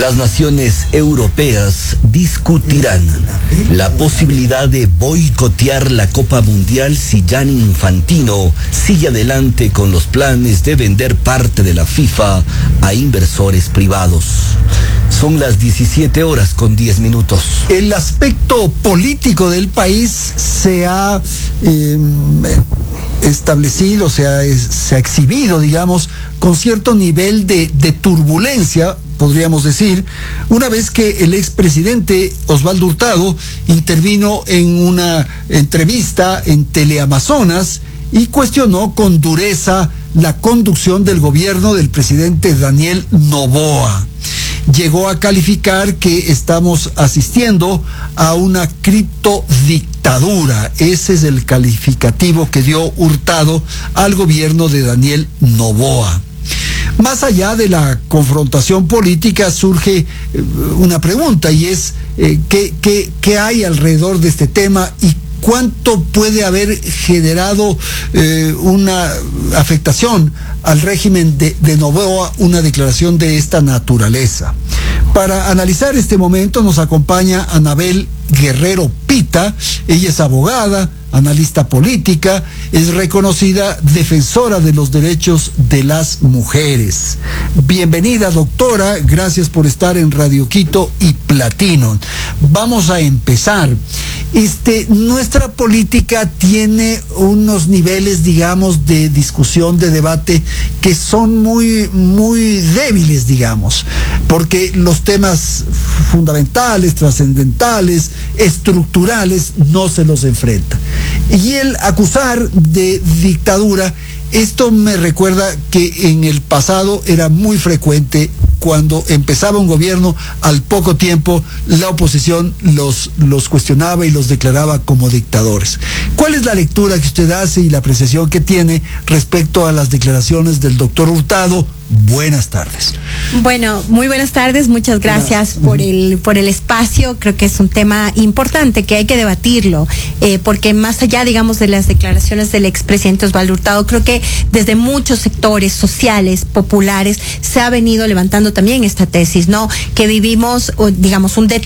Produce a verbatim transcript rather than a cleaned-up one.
Las naciones europeas discutirán la posibilidad de boicotear la Copa Mundial si Gianni Infantino sigue adelante con los planes de vender parte de la FIFA a inversores privados. Son las diecisiete horas con diez minutos. El aspecto político del país se ha eh, establecido, se ha, se ha exhibido, digamos, con cierto nivel de, de turbulencia, podríamos decir, una vez que el expresidente Osvaldo Hurtado intervino en una entrevista en Teleamazonas y cuestionó con dureza la conducción del gobierno del presidente Daniel Noboa. Llegó a calificar que estamos asistiendo a una criptodictadura. Ese es el calificativo que dio Hurtado al gobierno de Daniel Noboa. Más allá de la confrontación política surge eh, una pregunta y es eh, ¿qué, qué, qué hay alrededor de este tema y cuánto puede haber generado eh, una afectación al régimen de, de Noboa una declaración de esta naturaleza? Para analizar este momento nos acompaña Anabel Guerrero Pita. Ella es abogada, analista política, es reconocida defensora de los derechos de las mujeres. Bienvenida, doctora, gracias por estar en Radio Quito y Platino. Vamos a empezar. Este, nuestra política tiene unos niveles, digamos, de discusión, de debate, que son muy, muy débiles, digamos, porque los temas fundamentales, trascendentales, estructurales, no se los enfrenta. Y el acusar de dictadura, esto me recuerda que en el pasado era muy frecuente. Cuando empezaba un gobierno, al poco tiempo la oposición los, los cuestionaba y los declaraba como dictadores. ¿Cuál es la lectura que usted hace y la apreciación que tiene respecto a las declaraciones del doctor Hurtado? Buenas tardes. Bueno, muy buenas tardes, muchas gracias por el por el espacio. Creo que es un tema importante que hay que debatirlo, eh, porque más allá, digamos, de las declaraciones del expresidente Osvaldo Hurtado, creo que desde muchos sectores sociales, populares, se ha venido levantando también esta tesis, ¿no? Que vivimos, digamos, un